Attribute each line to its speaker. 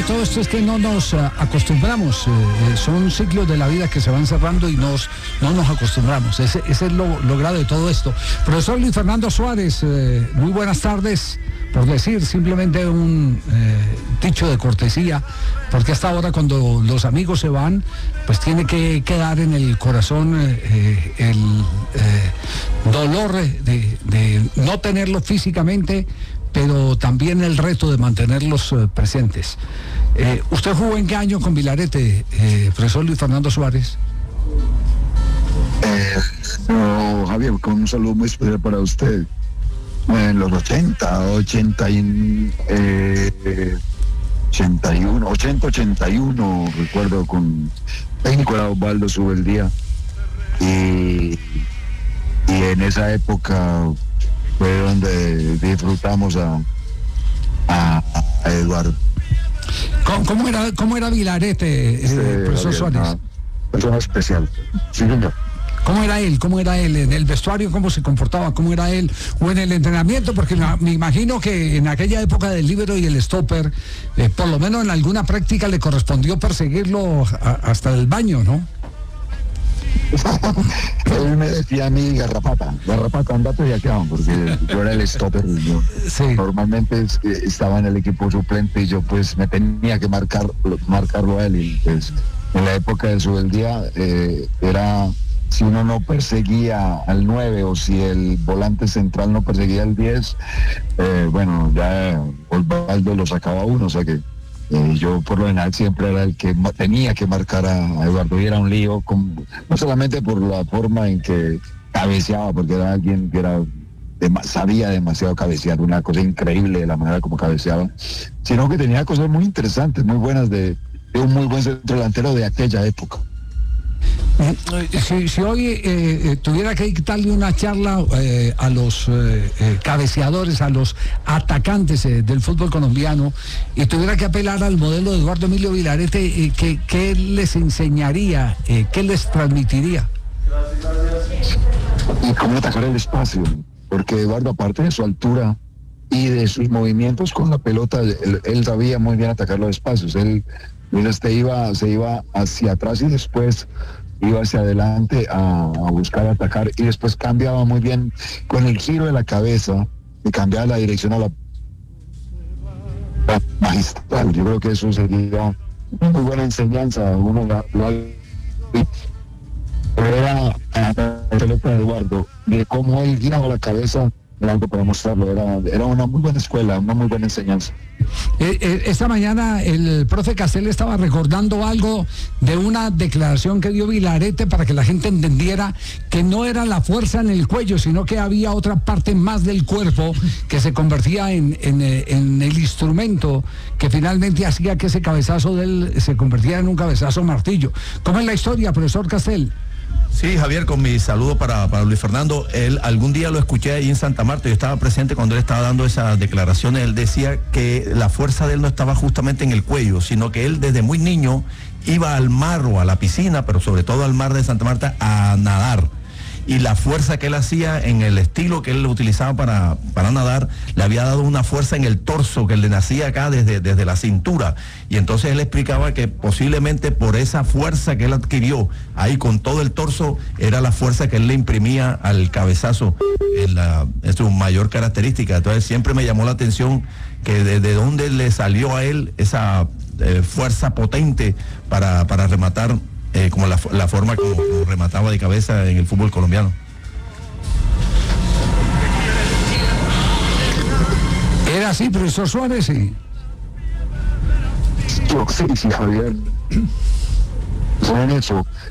Speaker 1: todo esto es que no nos acostumbramos. Son ciclos de la vida que se van cerrando y no nos acostumbramos. Ese es lo grave de todo esto. Profesor Luis Fernando Suárez, muy buenas tardes. Por decir simplemente un dicho de cortesía, porque hasta ahora cuando los amigos se van, pues tiene que quedar en el corazón el dolor de no tenerlos físicamente, pero también el reto de mantenerlos presentes. ¿Usted jugó en qué año con Vilarete, profesor Luis Fernando Suárez?
Speaker 2: No, Javier, con un saludo muy especial para usted. En los 81, recuerdo, con técnico era Osvaldo Subeldía, y en esa época fue donde disfrutamos a Eduardo.
Speaker 1: ¿Cómo era Vilarete, profesor Suárez?
Speaker 2: Una persona especial. Sí, señor.
Speaker 1: ¿Cómo era él? ¿En el vestuario cómo se comportaba? ¿Cómo era él? ¿O en el entrenamiento? Porque me imagino que en aquella época del líbero y el stopper, por lo menos en alguna práctica le correspondió perseguirlo hasta el baño, ¿no?
Speaker 2: Él me decía a mí, garrapata, andate de acá, porque yo era el stopper.
Speaker 1: Sí.
Speaker 2: Normalmente estaba en el equipo suplente y yo pues me tenía que marcarlo a él. Y pues en la época de Subeldía era... Si uno no perseguía al 9 o si el volante central no perseguía al 10, bueno, ya Osvaldo lo sacaba a uno, o sea que yo por lo general siempre era el que tenía que marcar a Eduardo, y era un lío, no solamente por la forma en que cabeceaba, porque era alguien que sabía demasiado cabecear, una cosa increíble de la manera como cabeceaba, sino que tenía cosas muy interesantes, muy buenas de un muy buen centro delantero de aquella época.
Speaker 1: Si hoy tuviera que dictarle una charla a los cabeceadores, a los atacantes del fútbol colombiano, y tuviera que apelar al modelo de Eduardo Emilio Vilarete, ¿qué les enseñaría? ¿Qué les transmitiría?
Speaker 2: Y cómo atacar el espacio, porque Eduardo, aparte de su altura y de sus movimientos con la pelota, él sabía muy bien atacar los espacios. Él se iba hacia atrás y después iba hacia adelante a buscar atacar, y después cambiaba muy bien con el giro de la cabeza y cambiaba la dirección a la magistral. Yo creo que eso sería una muy buena enseñanza. Uno era la pelota de Eduardo, de cómo él giraba la cabeza, era algo para mostrarlo. Era una muy buena escuela, una muy buena enseñanza.
Speaker 1: Esta mañana el profe Castel estaba recordando algo de una declaración que dio Vilarete para que la gente entendiera que no era la fuerza en el cuello, sino que había otra parte más del cuerpo que se convertía en el instrumento que finalmente hacía que ese cabezazo de él se convirtiera en un cabezazo martillo. ¿Cómo es la historia, profesor Castel?
Speaker 3: Sí, Javier, con mi saludo para Luis Fernando. Él algún día lo escuché ahí en Santa Marta, yo estaba presente cuando él estaba dando esas declaraciones. Él decía que la fuerza de él no estaba justamente en el cuello, sino que él desde muy niño iba al mar o a la piscina, pero sobre todo al mar de Santa Marta, a nadar. Y la fuerza que él hacía en el estilo que él utilizaba para nadar, le había dado una fuerza en el torso que le nacía acá desde la cintura. Y entonces él explicaba que posiblemente por esa fuerza que él adquirió ahí con todo el torso, era la fuerza que él le imprimía al cabezazo, es su mayor característica. Entonces siempre me llamó la atención que desde dónde le salió a él esa fuerza potente para rematar, como la forma como remataba de cabeza en el fútbol colombiano.
Speaker 1: ¿Era así, profesor Suárez? Sí.
Speaker 2: Sí, Javier. En eso.